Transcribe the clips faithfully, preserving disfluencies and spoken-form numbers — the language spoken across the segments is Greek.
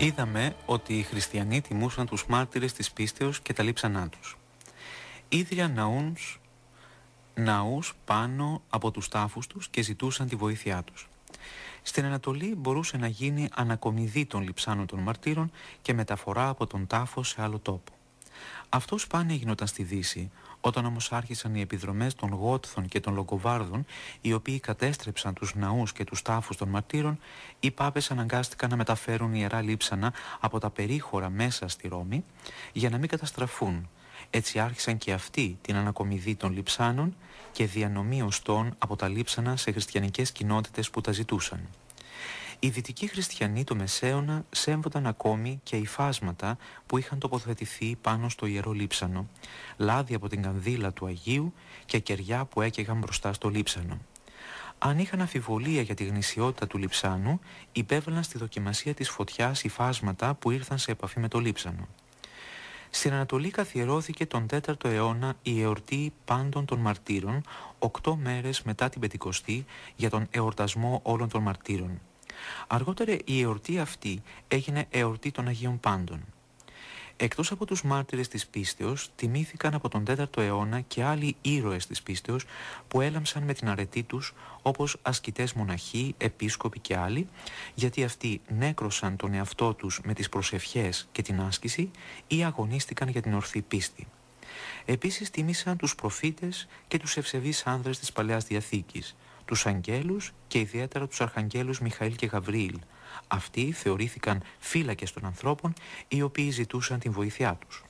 Είδαμε ότι οι χριστιανοί τιμούσαν τους μάρτυρες της πίστεως και τα λείψανά τους. Ίδρυαν ναούς, ναούς πάνω από τους τάφους τους και ζητούσαν τη βοήθειά τους. Στην Ανατολή μπορούσε να γίνει ανακομιδή των λειψάνων των μαρτύρων και μεταφορά από τον τάφο σε άλλο τόπο. Αυτό σπάνια γινόταν στη Δύση, όταν όμως άρχισαν οι επιδρομές των Γότθων και των Λογκοβάρδων, οι οποίοι κατέστρεψαν τους ναούς και τους τάφους των μαρτύρων, οι πάπες αναγκάστηκαν να μεταφέρουν ιερά λείψανα από τα περίχωρα μέσα στη Ρώμη για να μην καταστραφούν. Έτσι άρχισαν και αυτοί την ανακομιδή των λειψάνων και διανομή οστών από τα λείψανα σε χριστιανικές κοινότητες που τα ζητούσαν. Οι δυτικοί χριστιανοί του Μεσαίωνα σέμβονταν ακόμη και υφάσματα που είχαν τοποθετηθεί πάνω στο ιερό λείψανο, λάδι από την κανδύλα του Αγίου και κεριά που έκαιγαν μπροστά στο λείψανο. Αν είχαν αμφιβολία για τη γνησιότητα του λειψάνου, υπέβαλαν στη δοκιμασία της φωτιάς υφάσματα που ήρθαν σε επαφή με το λείψανο. Στην Ανατολή καθιερώθηκε τον τέταρτο αιώνα η εορτή πάντων των μαρτύρων, οκτώ μέρες μετά την Πεντηκοστή, για τον εορτασμό όλων των μαρτύρων. Αργότερα η εορτή αυτή έγινε εορτή των Αγίων Πάντων. Εκτός από τους μάρτυρες της πίστεως, τιμήθηκαν από τον τέταρτο αιώνα και άλλοι ήρωες της πίστεως που έλαμψαν με την αρετή τους, όπως ασκητές μοναχοί, επίσκοποι και άλλοι, γιατί αυτοί νέκρωσαν τον εαυτό τους με τις προσευχές και την άσκηση ή αγωνίστηκαν για την ορθή πίστη. Επίσης τίμησαν τους προφήτες και τους ευσεβείς άνδρες της Παλαιάς Διαθήκης, τους αγγέλους και ιδιαίτερα τους αρχαγγέλους Μιχαήλ και Γαβριήλ. Αυτοί θεωρήθηκαν φύλακες των ανθρώπων, οι οποίοι ζητούσαν την βοήθειά τους.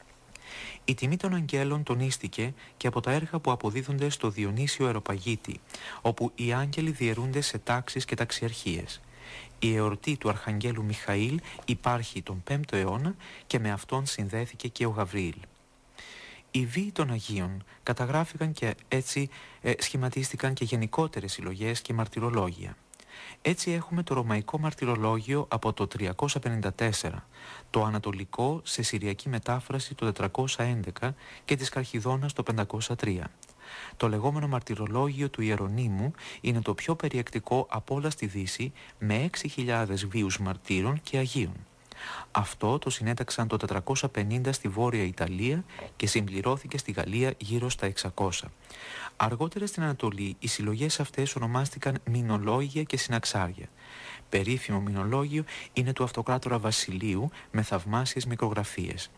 Η τιμή των αγγέλων τονίστηκε και από τα έργα που αποδίδονται στο Διονύσιο Αεροπαγίτη, όπου οι άγγελοι διαιρούνται σε τάξεις και ταξιαρχίες. Η εορτή του αρχαγγέλου Μιχαήλ υπάρχει τον πέμπτο αιώνα και με αυτόν συνδέθηκε και ο Γαβριήλ. Οι βίοι των Αγίων καταγράφηκαν και έτσι ε, σχηματίστηκαν και γενικότερες συλλογές και μαρτυρολόγια. Έτσι έχουμε το ρωμαϊκό μαρτυρολόγιο από το τριακόσια πενήντα τέσσερα, το ανατολικό σε συριακή μετάφραση το τετρακόσια έντεκα και της Καρχιδώνας το πεντακόσια τρία. Το λεγόμενο μαρτυρολόγιο του Ιερονύμου είναι το πιο περιεκτικό από όλα στη Δύση, με έξι χιλιάδες βίους μαρτύρων και Αγίων. Αυτό το συνέταξαν το τετρακόσια πενήντα στη Βόρεια Ιταλία και συμπληρώθηκε στη Γαλλία γύρω στα εξακόσια. Αργότερα στην Ανατολή οι συλλογές αυτές ονομάστηκαν μηνολόγια και συναξάρια. Περίφημο μηνολόγιο είναι του Αυτοκράτορα Βασιλείου με θαυμάσιες μικρογραφίες.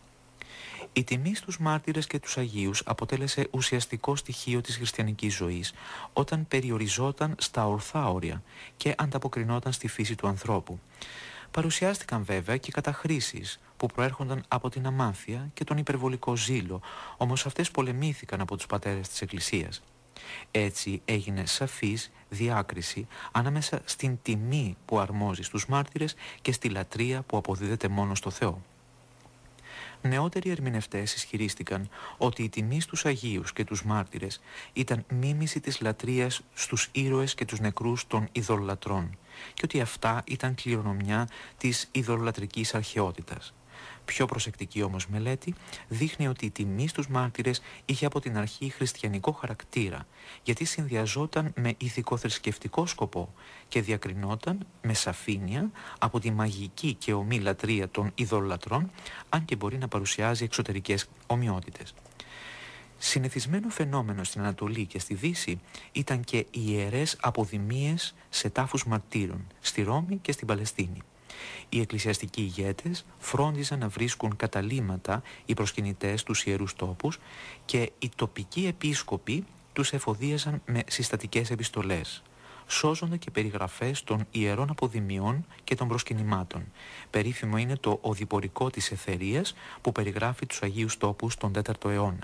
Η τιμή στους μάρτυρες και τους Αγίους αποτέλεσε ουσιαστικό στοιχείο της χριστιανικής ζωής όταν περιοριζόταν στα ορθά όρια και ανταποκρινόταν στη φύση του ανθρώπου. Παρουσιάστηκαν βέβαια και καταχρήσεις που προέρχονταν από την αμάθεια και τον υπερβολικό ζήλο, όμως αυτές πολεμήθηκαν από τους πατέρες της Εκκλησίας. Έτσι έγινε σαφής διάκριση ανάμεσα στην τιμή που αρμόζει στους μάρτυρες και στη λατρεία που αποδίδεται μόνο στο Θεό. Νεότεροι ερμηνευτές ισχυρίστηκαν ότι η τιμή στους Αγίους και τους μάρτυρες ήταν μίμηση της λατρείας στους ήρωες και τους νεκρούς των ειδωλολατρών και ότι αυτά ήταν κληρονομιά της ειδωλολατρικής αρχαιότητας. Πιο προσεκτική όμως μελέτη δείχνει ότι η τιμή στους μάρτυρες είχε από την αρχή χριστιανικό χαρακτήρα, γιατί συνδυαζόταν με ηθικοθρησκευτικό σκοπό και διακρινόταν με σαφήνεια από τη μαγική και ομή λατρεία των ειδωλολατρών, αν και μπορεί να παρουσιάζει εξωτερικές ομοιότητες. Συνηθισμένο φαινόμενο στην Ανατολή και στη Δύση ήταν και οι ιερές αποδημίες σε τάφους μαρτύρων, στη Ρώμη και στην Παλαιστίνη. Οι εκκλησιαστικοί ηγέτες φρόντιζαν να βρίσκουν καταλύματα οι προσκυνητές στους ιερούς τόπους και οι τοπικοί επίσκοποι τους εφοδίαζαν με συστατικές επιστολές. Σώζονται και περιγραφές των ιερών αποδημιών και των προσκυνημάτων. Περίφημο είναι το οδηπορικό της Αιθερίας που περιγράφει τους Αγίους τόπους τον τέταρτο αιώνα.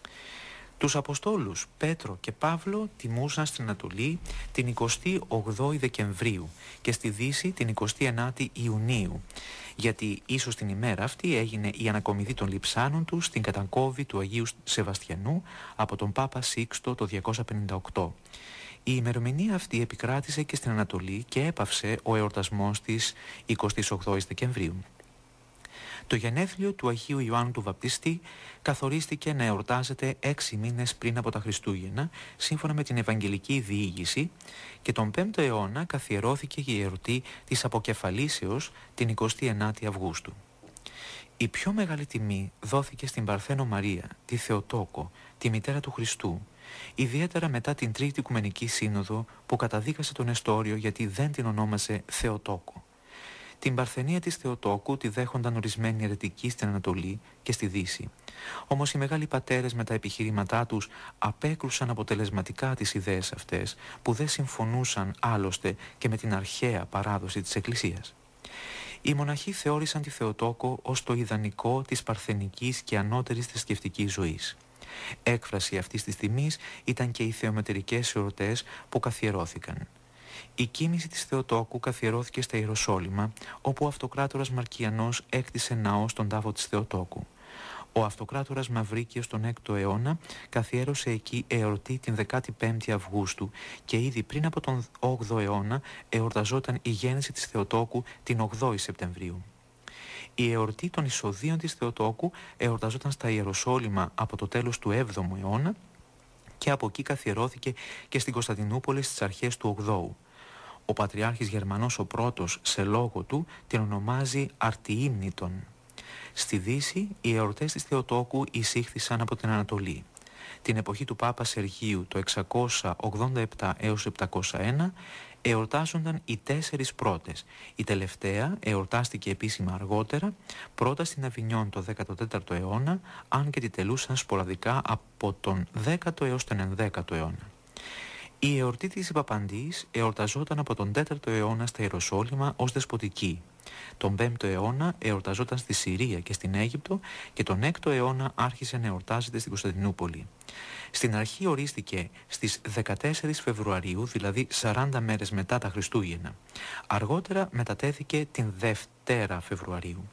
Τους Αποστόλους Πέτρο και Παύλο τιμούσαν στην Ανατολή την εικοστή όγδοη Δεκεμβρίου και στη Δύση την εικοστή ενάτη Ιουνίου, γιατί ίσως την ημέρα αυτή έγινε η ανακομιδή των λειψάνων τους στην κατακόβη του Αγίου Σεβαστιανού από τον Πάπα Σίξτο το διακόσια πενήντα οκτώ. Η ημερομηνία αυτή επικράτησε και στην Ανατολή και έπαυσε ο εορτασμός της εικοστής όγδοης Δεκεμβρίου. Το γενέθλιο του Αγίου Ιωάννου του Βαπτιστή καθορίστηκε να εορτάζεται έξι μήνες πριν από τα Χριστούγεννα, σύμφωνα με την Ευαγγελική Διήγηση, και τον πέμπτο αιώνα καθιερώθηκε η εορτή της Αποκεφαλίσεως την εικοστή ενάτη Αυγούστου. Η πιο μεγάλη τιμή δόθηκε στην Παρθένο Μαρία, τη Θεοτόκο, τη μητέρα του Χριστού, ιδιαίτερα μετά την Τρίτη Οικουμενική Σύνοδο που καταδίκασε τον Νεστόριο γιατί δεν την ονόμασε Θεοτόκο. Την παρθενία της Θεοτόκου τη δέχονταν ορισμένοι αιρετικοί στην Ανατολή και στη Δύση. Όμως οι μεγάλοι πατέρες με τα επιχειρήματά τους απέκρουσαν αποτελεσματικά τις ιδέες αυτές, που δεν συμφωνούσαν άλλωστε και με την αρχαία παράδοση της Εκκλησίας. Οι μοναχοί θεώρησαν τη Θεοτόκο ως το ιδανικό της παρθενικής και ανώτερης θρησκευτικής ζωής. Έκφραση αυτής της τιμής ήταν και οι θεομετρικές εορτές που καθιερώθηκαν. Η κοίμηση της Θεοτόκου καθιερώθηκε στα Ιεροσόλυμα, όπου ο αυτοκράτορας Μαρκιανός έκτισε ναό στον τάφο της Θεοτόκου. Ο αυτοκράτορας Μαυρίκιος τον έκτο αιώνα καθιέρωσε εκεί εορτή την δεκάτη πέμπτη Αυγούστου και ήδη πριν από τον όγδοο αιώνα εορταζόταν η γέννηση της Θεοτόκου την ογδόη Σεπτεμβρίου. Η εορτή των εισοδείων της Θεοτόκου εορταζόταν στα Ιεροσόλυμα από το τέλος του έβδομου αιώνα και από εκεί καθιερώθηκε και στην Κωνσταντινούπολη στις αρχές του ογδόου. Ο Πατριάρχης Γερμανός ο πρώτος σε λόγο του την ονομάζει Αρτιήμνητον. Στη Δύση οι εορτές της Θεοτόκου εισήχθησαν από την Ανατολή. Την εποχή του Πάπα Σεργίου το εξακόσια ογδόντα επτά έως επτακόσια ένα εορτάζονταν οι τέσσερις πρώτες. Η τελευταία εορτάστηκε επίσημα αργότερα, πρώτα στην Αβινιόν το δέκατο τέταρτο αιώνα, αν και τη τελούσαν σποραδικά από τον δέκατο έως τον ενδέκατο αιώνα. Η εορτή της Παπαντής εορταζόταν από τον τέταρτο αιώνα στα Ιεροσόλυμα ως δεσποτική. Τον πέμπτο αιώνα εορταζόταν στη Συρία και στην Αίγυπτο και τον έκτο αιώνα άρχισε να εορτάζεται στην Κωνσταντινούπολη. Στην αρχή ορίστηκε στις δεκατέσσερις Φεβρουαρίου, δηλαδή σαράντα μέρες μετά τα Χριστούγεννα. Αργότερα μετατέθηκε την Δευτέρα Φεβρουαρίου.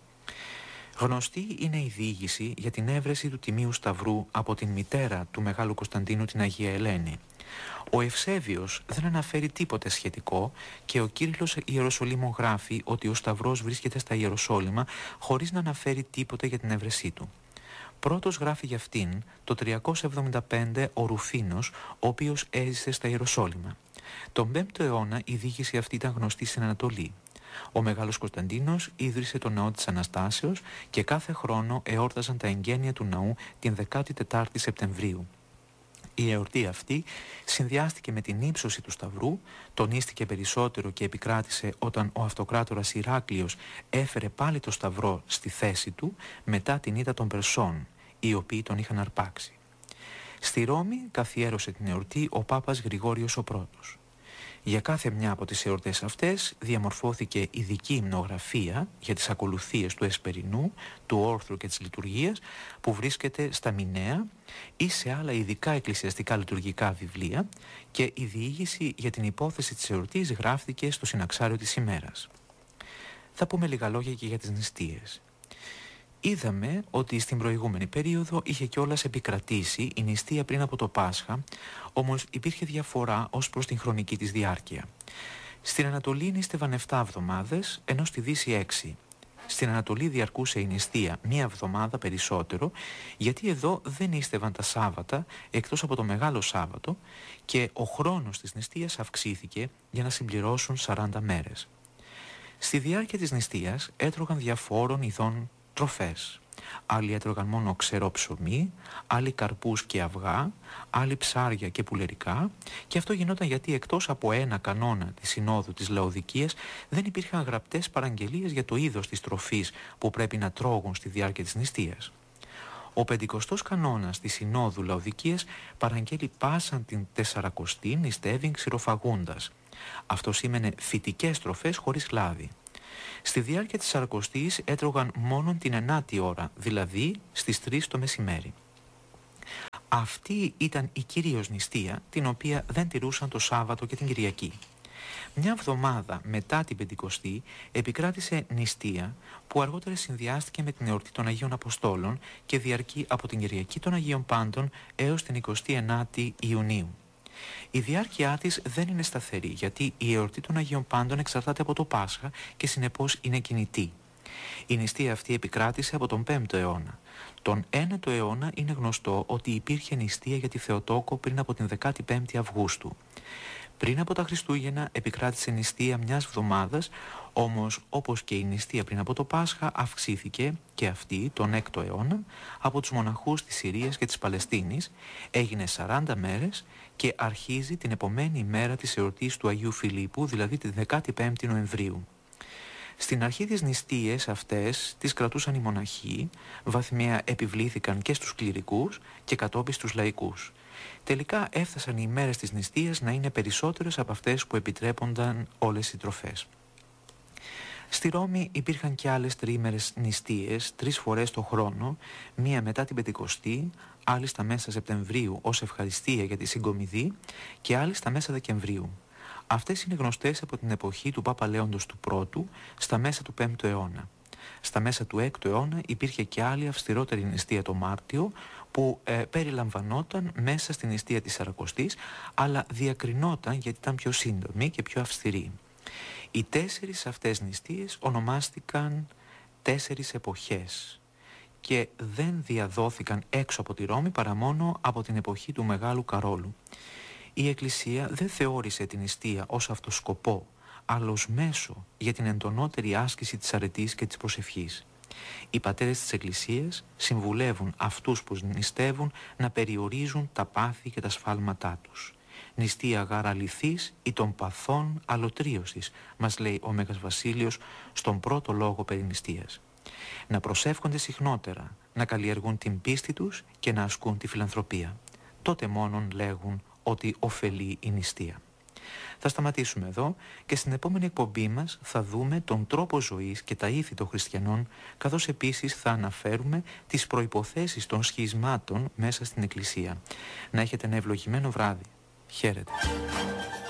Γνωστή είναι η διήγηση για την έβρεση του Τιμίου Σταυρού από την μητέρα του Μεγάλου Κωνσταντίνου, την Αγία Ελένη. Ο Ευσέβιος δεν αναφέρει τίποτε σχετικό και ο Κύριλλος Ιεροσολύμων γράφει ότι ο Σταυρός βρίσκεται στα Ιεροσόλυμα χωρίς να αναφέρει τίποτε για την έβρεσή του. Πρώτος γράφει για αυτήν το τριακόσια εβδομήντα πέντε ο Ρουφίνος, ο οποίος έζησε στα Ιεροσόλυμα. Τον πέμπτο αιώνα η διήγηση αυτή ήταν γνωστή στην Ανατολή. Ο Μεγάλος Κωνσταντίνος ίδρυσε τον ναό της Αναστάσεως και κάθε χρόνο εόρταζαν τα εγγένεια του ναού την δεκάτη τετάρτη Σεπτεμβρίου. Η εορτή αυτή συνδυάστηκε με την ύψωση του Σταυρού, τονίστηκε περισσότερο και επικράτησε όταν ο αυτοκράτορας Ηράκλειος έφερε πάλι το Σταυρό στη θέση του μετά την ήττα των Περσών, οι οποίοι τον είχαν αρπάξει. Στη Ρώμη καθιέρωσε την εορτή ο Πάπας Γρηγόριος ο πρώτος. Για κάθε μια από τις εορτές αυτές διαμορφώθηκε ειδική υμνογραφία για τις ακολουθίες του Εσπερινού, του Όρθρου και της Λειτουργίας που βρίσκεται στα Μινέα ή σε άλλα ειδικά εκκλησιαστικά λειτουργικά βιβλία και η διήγηση για την υπόθεση της εορτής γράφτηκε στο Συναξάριο της ημέρας. Θα πούμε λίγα λόγια και για τις νηστείες. Είδαμε ότι στην προηγούμενη περίοδο είχε κιόλας επικρατήσει η νηστεία πριν από το Πάσχα, όμως υπήρχε διαφορά ως προς την χρονική της διάρκεια. Στην Ανατολή νήστευαν επτά εβδομάδες, ενώ στη Δύση έξι. Στην Ανατολή διαρκούσε η νηστεία μία εβδομάδα περισσότερο, γιατί εδώ δεν νήστευαν τα Σάββατα, εκτός από το Μεγάλο Σάββατο, και ο χρόνος της νηστείας αυξήθηκε για να συμπληρώσουν σαράντα μέρες. Στη διάρκεια της νηστείας έτρωγαν διαφόρων ειδών τροφές. Άλλοι έτρωγαν μόνο ξερό ψωμί, άλλοι καρπούς και αυγά, άλλοι ψάρια και πουλερικά, και αυτό γινόταν γιατί εκτός από ένα κανόνα της Συνόδου της Λαοδικίας δεν υπήρχαν γραπτές παραγγελίες για το είδος της τροφής που πρέπει να τρώγουν στη διάρκεια της νηστείας. Ο πεντηκοστός κανόνας της Συνόδου Λαοδικίας παραγγέλει πάσαν την τεσσαρακοστή νηστεύειν ξηροφαγούντας. Αυτό σήμαινε φυτικές τροφές χωρίς λάδι. Στη διάρκεια της Σαρακοστής έτρωγαν μόνον την ενάτη ώρα, δηλαδή στις τρεις το μεσημέρι. Αυτή ήταν η κυρίως νηστεία, την οποία δεν τηρούσαν το Σάββατο και την Κυριακή. Μια εβδομάδα μετά την Πεντηκοστή επικράτησε νηστεία που αργότερα συνδυάστηκε με την εορτή των Αγίων Αποστόλων και διαρκεί από την Κυριακή των Αγίων Πάντων έως την εικοστή ενάτη Ιουνίου. Η διάρκεια της δεν είναι σταθερή, γιατί η εορτή των Αγίων Πάντων εξαρτάται από το Πάσχα και συνεπώς είναι κινητή. Η νηστεία αυτή επικράτησε από τον πέμπτο αιώνα. Τον ένατο αιώνα είναι γνωστό ότι υπήρχε νηστεία για τη Θεοτόκο πριν από την δεκάτη πέμπτη Αυγούστου. Πριν από τα Χριστούγεννα επικράτησε νηστεία μιας εβδομάδας, όμως όπως και η νηστεία πριν από το Πάσχα αυξήθηκε και αυτή τον έκτο αιώνα από τους μοναχούς της Συρίας και της Παλαιστίνης, έγινε σαράντα μέρες και αρχίζει την επομένη ημέρα της εορτής του Αγίου Φιλίππου, δηλαδή τη δεκάτη πέμπτη Νοεμβρίου. Στην αρχή τις νηστείες αυτές τις κρατούσαν οι μοναχοί, βαθμία επιβλήθηκαν και στους κληρικούς και κατόπιν στους λαϊκούς. Τελικά έφτασαν οι ημέρες της νηστείας να είναι περισσότερες από αυτές που επιτρέπονταν όλες οι τροφές. Στη Ρώμη υπήρχαν και άλλες τριήμερες νηστείες, τρεις φορές το χρόνο, μία μετά την Πεντηκοστή, άλλη στα μέσα Σεπτεμβρίου ως ευχαριστία για τη συγκομιδή και άλλη στα μέσα Δεκεμβρίου. Αυτές είναι γνωστές από την εποχή του Πάπα Λέοντος του Πρώτου στα μέσα του πέμπτου αιώνα. Στα μέσα του έκτου αιώνα υπήρχε και άλλη αυστηρότερη νηστεία το Μάρτιο που ε, περιλαμβανόταν μέσα στην νηστεία της Σαρακοστής, αλλά διακρινόταν γιατί ήταν πιο σύντομη και πιο αυστηρή. Οι τέσσερις αυτές νηστείες ονομάστηκαν τέσσερις εποχές και δεν διαδόθηκαν έξω από τη Ρώμη παρά μόνο από την εποχή του Μεγάλου Καρόλου. Η Εκκλησία δεν θεώρησε την νηστεία ως αυτό σκοπό, αλλά ως μέσο για την εντονότερη άσκηση της αρετής και της προσευχής. Οι πατέρες της Εκκλησίας συμβουλεύουν αυτούς που νηστεύουν να περιορίζουν τα πάθη και τα σφάλματά τους. Νηστεία γάρα αληθής ή των παθών αλωτρίωσης, μας λέει ο Μέγας Βασίλειος στον πρώτο λόγο περί νηστείας. Να προσεύχονται συχνότερα, να καλλιεργούν την πίστη τους και να ασκούν τη φιλανθρωπία. Τότε μόνον λέγουν ότι ωφελεί η νηστεία. Θα σταματήσουμε εδώ και στην επόμενη εκπομπή μας θα δούμε τον τρόπο ζωής και τα ήθη των χριστιανών, καθώς επίσης θα αναφέρουμε τις προϋποθέσεις των σχισμάτων μέσα στην Εκκλησία. Να έχετε ένα ευλογημένο βράδυ. Χαίρετε.